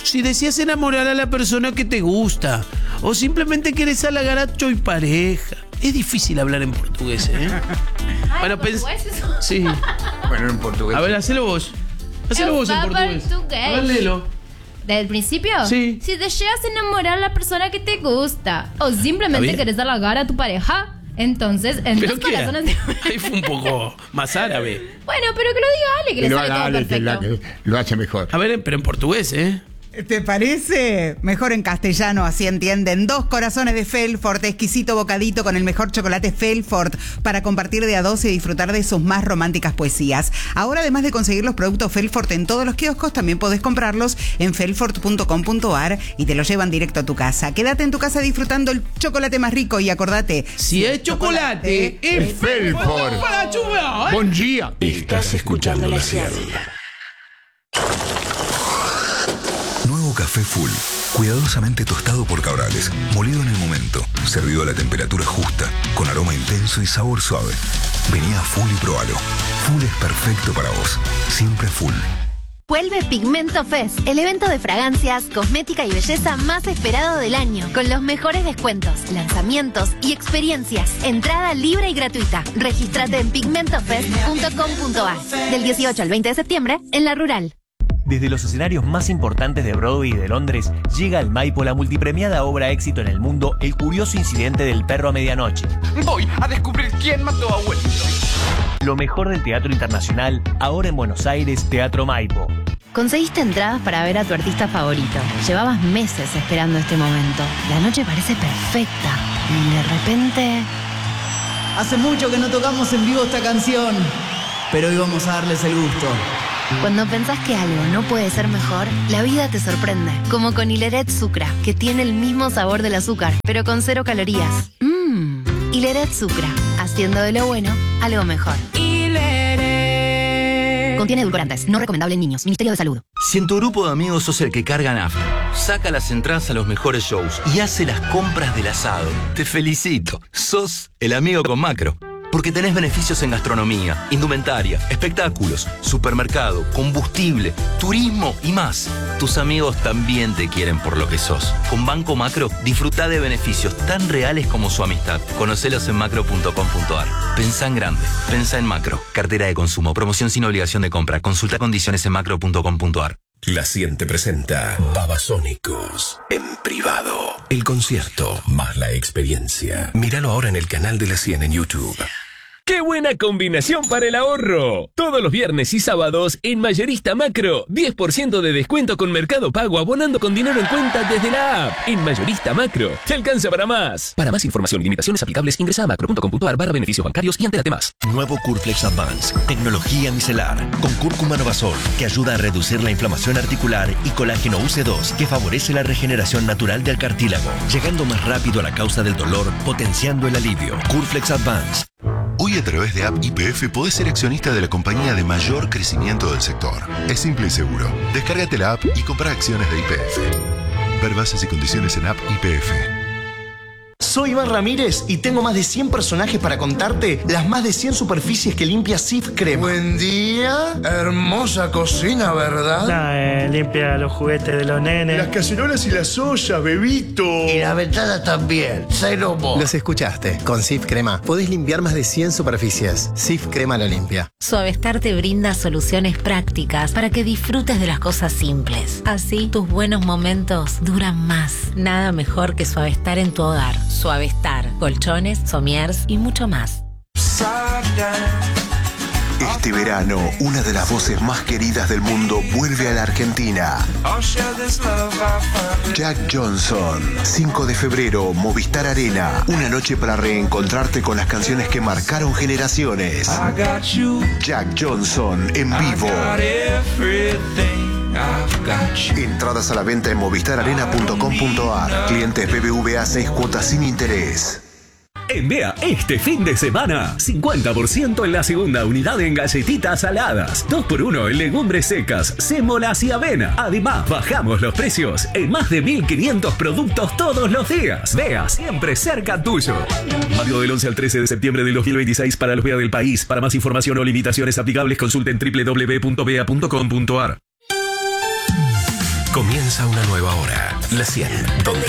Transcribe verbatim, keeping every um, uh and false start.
si deseas enamorar a la persona que te gusta o simplemente quieres halagar a tu pareja. Es difícil hablar en portugués, ¿eh? Ay, bueno, ¿en portugués pens- eso? Sí. Bueno, en portugués. A ver, hacelo vos. Hacelo Eu vos en falo portugués. portugués. A ver, léelo. ¿Del principio? Sí. Si deseas enamorar a la persona que te gusta o simplemente bien. quieres halagar a tu pareja, entonces en ¿Pero tus qué? corazones... Ahí fue un poco más árabe. Bueno, pero que lo diga Ale, que Que le lo sale haga todo Ale, que, la- perfecto. que lo hace mejor. A ver, pero en portugués, ¿eh? ¿Te parece? Mejor en castellano, así entienden. Dos corazones de Felfort, exquisito bocadito con el mejor chocolate Felfort para compartir de a dos y disfrutar de sus más románticas poesías. Ahora, además de conseguir los productos Felfort en todos los kioscos, también podés comprarlos en felfort punto com punto ar y te los llevan directo a tu casa. Quédate en tu casa disfrutando el chocolate más rico y acordate, Si es chocolate, es Felfort. para chupar. Buen día. Estás escuchando la Cielo. Nuevo café Full, cuidadosamente tostado por Cabrales, molido en el momento, servido a la temperatura justa, con aroma intenso y sabor suave. Vení a Full y probalo. Full es perfecto para vos, siempre Full. Vuelve Pigmento Fest, el evento de fragancias, cosmética y belleza más esperado del año, con los mejores descuentos, lanzamientos y experiencias. Entrada libre y gratuita. Regístrate en pigmento fest punto com punto ar. Del dieciocho al veinte de septiembre, en La Rural. Desde los escenarios más importantes de Broadway y de Londres, llega al Maipo la multipremiada obra éxito en el mundo, El curioso incidente del perro a medianoche. Voy a descubrir quién mató a abuelito. Lo mejor del teatro internacional, ahora en Buenos Aires, Teatro Maipo. Conseguiste entradas para ver a tu artista favorito. Llevabas meses esperando este momento. La noche parece perfecta. Y de repente... Hace mucho que no tocamos en vivo esta canción, pero hoy vamos a darles el gusto. Cuando pensás que algo no puede ser mejor, la vida te sorprende. Como con Hileret Sucra, que tiene el mismo sabor del azúcar, pero con cero calorías. Mmm. Hileret Sucra, haciendo de lo bueno algo mejor. Hileret. Contiene edulcorantes, no recomendable en niños. Ministerio de Salud. Si en tu grupo de amigos sos el que carga nafta, saca las entradas a los mejores shows y hace las compras del asado, te felicito. Sos el amigo con Macro. Porque tenés beneficios en gastronomía, indumentaria, espectáculos, supermercado, combustible, turismo y más. Tus amigos también te quieren por lo que sos. Con Banco Macro, disfruta de beneficios tan reales como su amistad. Conocelos en macro punto com punto ar. Pensá en grande. Pensá en Macro. Cartera de consumo. Promoción sin obligación de compra. Consulta condiciones en macro punto com punto ar. La Cien te presenta Babasónicos en privado. El concierto más la experiencia. Míralo ahora en el canal de La Cien en YouTube. ¡Qué buena combinación para el ahorro! Todos los viernes y sábados en Mayorista Macro, diez por ciento de descuento con Mercado Pago abonando con dinero en cuenta desde la app. En Mayorista Macro, te alcanza para más. Para más información y limitaciones aplicables, ingresa a macro punto com punto ar barra beneficios bancarios y entérate más. Nuevo Curflex Advance, tecnología micelar, con cúrcuma novasol, que ayuda a reducir la inflamación articular, y colágeno U C dos, que favorece la regeneración natural del cartílago, llegando más rápido a la causa del dolor, potenciando el alivio. Curflex Advance. Hoy a través de App Y P F podés ser accionista de la compañía de mayor crecimiento del sector. Es simple y seguro. Descárgate la app y compra acciones de Y P F. Ver bases y condiciones en App Y P F. Soy Iván Ramírez y tengo más de cien personajes para contarte las más de cien superficies que limpia Sif Crema. Buen día, hermosa cocina, ¿verdad? Nah, eh, limpia los juguetes de los nenes. Las cacerolas y las ollas, bebito. Y la ventana también, cero mo. Los escuchaste, con Sif Crema podés limpiar más de cien superficies. Sif Crema la limpia. Suavestar te brinda soluciones prácticas para que disfrutes de las cosas simples. Así, tus buenos momentos duran más. Nada mejor que Suavestar en tu hogar. Suavestar, colchones, somiers y mucho más. Este verano, una de las voces más queridas del mundo vuelve a la Argentina. Jack Johnson, cinco de febrero, Movistar Arena. Una noche para reencontrarte con las canciones que marcaron generaciones. Jack Johnson, en vivo. Entradas a la venta en movistar arena punto com punto ar. Clientes B B V A, seis cuotas sin interés. En Bea, este fin de semana, cincuenta por ciento en la segunda unidad en galletitas saladas. dos por uno en legumbres secas, sémolas y avena. Además, bajamos los precios en más de mil quinientos productos todos los días. Bea, siempre cerca tuyo. Válido del once al trece de septiembre del dos mil veintiséis para los Bea del país. Para más información o limitaciones aplicables, consulten doble u doble u doble u punto bea punto com punto ar. Comienza una nueva hora. La cien, donde